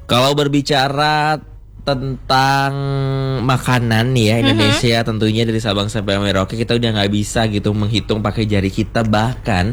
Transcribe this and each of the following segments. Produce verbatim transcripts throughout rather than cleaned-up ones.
Kalau berbicara tentang makanan nih ya Indonesia, mm-hmm. tentunya dari Sabang sampai Merauke kita udah nggak bisa gitu menghitung pakai jari kita, bahkan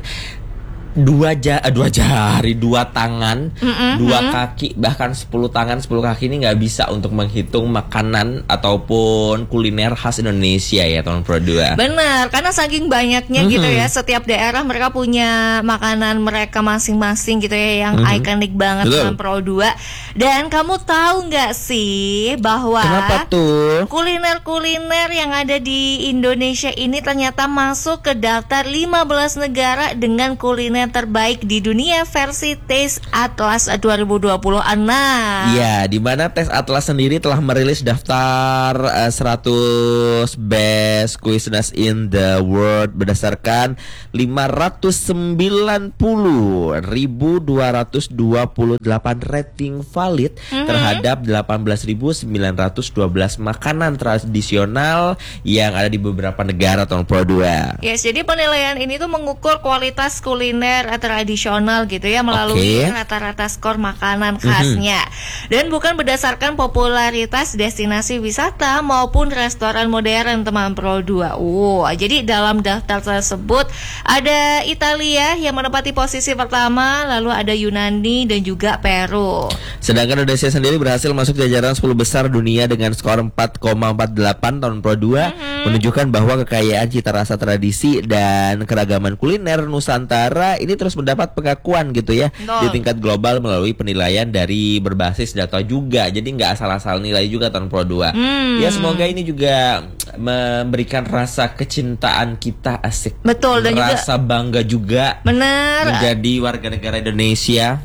dua ja dua jari, dua tangan, mm-hmm. dua kaki, bahkan sepuluh tangan, sepuluh kaki ini nggak bisa untuk menghitung makanan ataupun kuliner khas Indonesia ya tahun Pro dua. Benar, karena saking banyaknya mm-hmm. gitu ya, setiap daerah mereka punya makanan mereka masing-masing gitu ya yang mm-hmm. ikonik banget tahun Pro dua. Dan kamu tahu nggak sih bahwa kenapa tuh kuliner-kuliner yang ada di Indonesia ini ternyata masuk ke daftar lima belas negara dengan kuliner terbaik di dunia versi Taste Atlas dua ribu dua puluh enam. Ya, di mana Taste Atlas sendiri telah merilis daftar uh, seratus best cuisines in the world berdasarkan lima ratus sembilan puluh ribu dua ratus dua puluh delapan rating valid mm-hmm. terhadap delapan belas ribu sembilan ratus dua belas makanan tradisional yang ada di beberapa negara tahun Pro dua. Yes, jadi penilaian ini tuh mengukur kualitas kuliner tradisional gitu ya melalui okay. rata-rata skor makanan khasnya mm-hmm. dan bukan berdasarkan popularitas destinasi wisata maupun restoran modern teman Pro dua. Wow, jadi dalam daftar tersebut ada Italia yang menempati posisi pertama, lalu ada Yunani dan juga Peru. Sedangkan Indonesia sendiri berhasil masuk jajaran sepuluh besar dunia dengan skor empat koma empat delapan tahun Pro dua, mm-hmm. menunjukkan bahwa kekayaan cita rasa tradisi dan keragaman kuliner Nusantara ini terus mendapat pengakuan gitu ya no. di tingkat global melalui penilaian dari berbasis data juga. Jadi nggak asal-asal nilai juga tahun Pro dua. Hmm. Ya semoga ini juga memberikan rasa kecintaan kita, asik. Betul, dan rasa juga bangga juga. Bener. Menjadi warga negara Indonesia.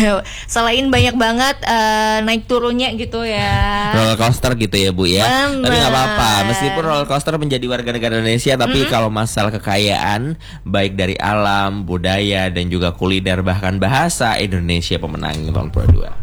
Selain banyak banget uh, naik turunnya gitu ya, roller coaster gitu ya Bu ya. Bener. Tapi nggak apa-apa, meskipun roller coaster menjadi warga negara Indonesia, tapi mm-hmm. kalau masalah kekayaan baik dari alam, budaya dan juga kuliner bahkan bahasa, Indonesia pemenang tahun Pro dua.